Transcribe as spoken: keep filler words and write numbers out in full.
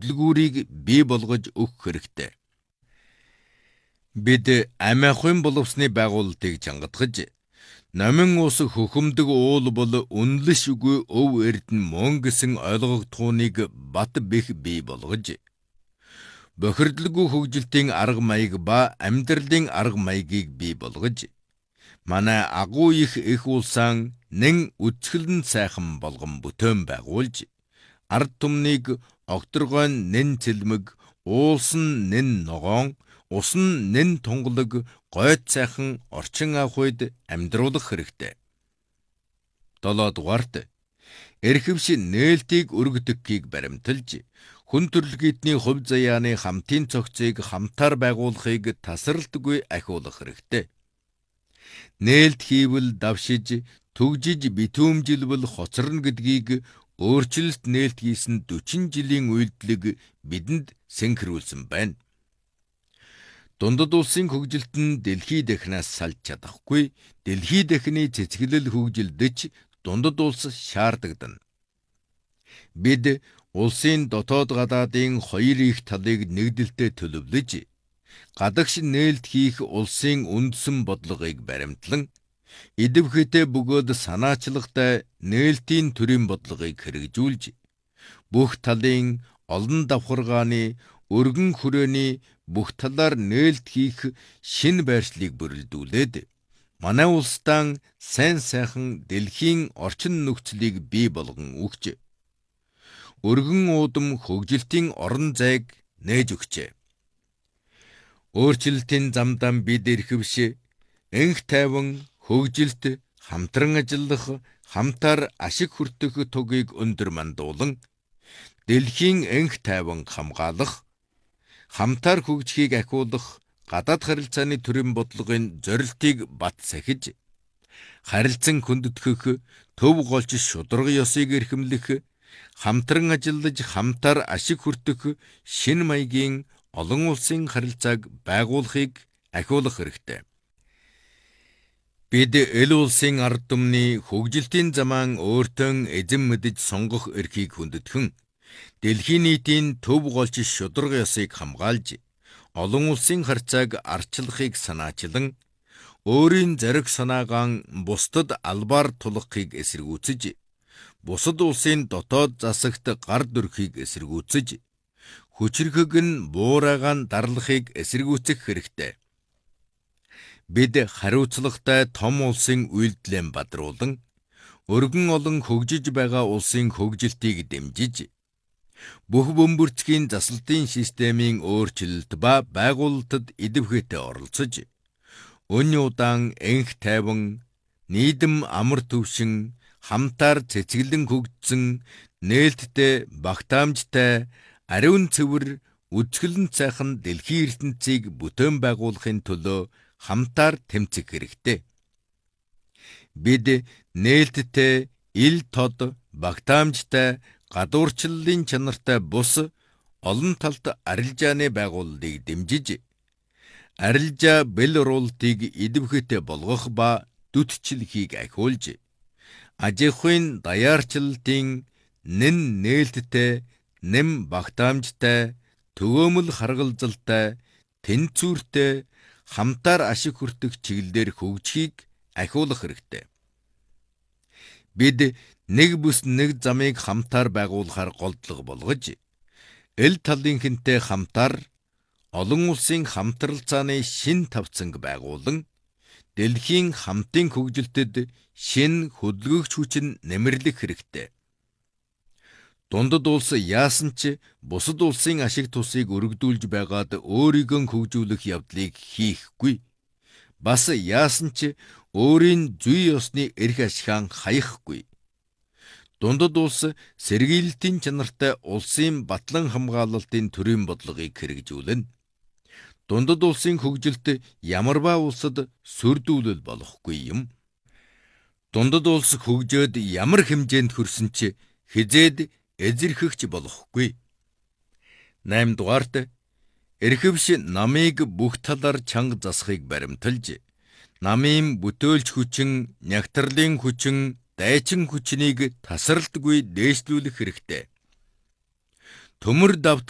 хөдөлгүүрийг бий болгож өгөх хэрэгтэй. Бид амиахын боловсны байгуулалтыг чангатгаж, намын ус хөхөмдөг уул бол үнэлэш үгүй өв эрдэн мөн гэсэн ойлгогдохууныг бат бэх бий болгож, бохирдлгүй хөгжилтийн арга маяг ба амьдралын арга маягийг бий болгож, манай агуу их их улсаан нэн үцгэлэн сайхан болгон бүтээн байгуулж, ард түмнийг огторгойн нэн цэлмэг, уулсан нэн ногоон, усан нэн тунгалаг, гойд сайхан орчин авах үед амьдруулах хэрэгтэй. долоодугаарт эрхэвш нээлтийг өргөдөхийг баримталж, хүн төрөлхийдний хувь заяаны хамтын цогцыг хамтаар байгуулахыг тасралтгүй ахиулах хэрэгтэй. Нээлт хийвэл давшиж, түгжиж битүүмжилбэл хоцорно гэдгийг өөрчлөлт нээлт хийсэн дөрвөн жилийн үйлдэлэг бидэнд сэнхрүүлсэн байна. Дундад улсын хөгжилт нь дэлхий дахинаас салж чадахгүй, дэлхий дахины цэцгэлэл хөгжилдөж дундад улс шаардагдана. Бид улсын дотоод гадаадын хоёр их талыг нэгдэлтэй төлөвлөж, гадагш нээлт хийх улсын үндсэн бодлогыг баримтлан, идэвхтэй бөгөөд санаачлагтай нээлтийн төрийн бодлогыг хэрэгжүүлж, бүх талын олон давхаргааны, өргөн хүрээний бүх талаар нээлт хийх шин байршлыг бүрэлдүүлээд, манай улсдаа сайн сайхан дэлхийн орчин нөхцөлийг бий болгон өгч, өргөн уудам хөгжилтийн орон зайг нээж өгчээ. Өөрчлөлтийн замдаа бид эрхэвш, энх тайван, хөгжилт, хамтран ажиллах, хамтаар ашиг хүртэх тугийг өндөр мандуулан, дэлхийн энх тайван хамгаалах, хамтаар хөгжихийг ахиулах гадаад харилцааны төрийн бодлогын зорилтыг бат сахиж, харилцан хүндэтгэх, төв голч шударга ёсыг эрхэмлэх, хамтран ажиллаж хамтаар ашиг хүртэх шин маягийн олон улсын харилцааг байгуулахыг ахиулах хэрэгтэй. Бид эл улсын ард түмний хөгжилтийн замаан өөртөө эзэн мэдэж сонгох эрхийг хүндэтгэн, дэлхийн нийтийн төв голч шударга ёсыг хамгаалж, олон улсын харьцааг арчлахыг санаачлан, өөрийн зариг санаагаан бусдад албаар тулахыг эсэргүүцэж, бусад улсын дотоод засагт гар дүрхийг эсэргүүцэж, хүчирхэг нь буураагаан дарлахыг эсэргүүцэх хэрэгтэй. Бид хариуцлагатай том улсын үйлдэлэн бадруулан, өргөн олон хөгжиж байгаа улсын хөгжилтийг дэмжиж, бүх бөмбөрцгийн засалтын системийн өөрчлөлт ба байгуулалтад идэвхтэй оролцож, өн удаан энх тайван, нийдэм амар төвшин, хамтаар цэцгэлэн хөгжсөн, нээлттэй, багтаамжтай, ариун цэвэр, үзгэлэн сайхан дэлхийн ертөнцийг бүтээн байгуулахын төлөө хамтаар тэмцэх хэрэгтэй. Бид нээлттэй, ил тод, багтаамжтай, гадуурчлалын чанартай бус олон талт арилжааны байгууллагыг дэмжиж, арилжаа бэл оруулалтыг идэвхтэй болгох ба дүтчлэхийг ахиулж, ажихуйн даяарчлалтын нэн нээлттэй, нэм багтаамжтай, төгөөмөл харгалзалтай, тэнцвэртэй, хамтаар ашиг хүртэх чиглэлээр хөгжихийг ахиулах хэрэгтэй. Бид нэг бүс нэг замыг хамтаар байгуулахаар голдлого болгож, эл талынхэнтэй хамтаар олон улсын хамтралцааны шин тавцанг байгуулан, дэлхийн хамтын хөгжилтэд шин хөдөлгөгч хүчин нэмэрлэх хэрэгтэй. Дундад улс яасан ч бусад улсын ашиг тусыг өргөдүүлж байгаад өөрийгөө хөгжүүлэх явдлыг хийхгүй. Бас яасан ч өөрийн зүй ёсны эрх ашиган хаяхгүй. Дундад улс сэргийлэлтийн чанартай улсын батлан хамгаалалтын төрийн бодлогыг хэрэгжүүлнэ. Дундад улсын хөгжилт ямарваа улсад сүрдүүлэл болохгүй юм. Дундад улс хөгжөөд ямар хэмжээнд хүрсэн ч хизээд эзэрхэгч болохгүй. Наймдугаарт эрхэвш намыг бүх талаар чанга засахыг баримталж, намын бүтөөлч хүчин, нягтралын хүчин, дайчин хүчнийг тасралтгүй дээшлүүлэх хэрэгтэй. Төмөр давт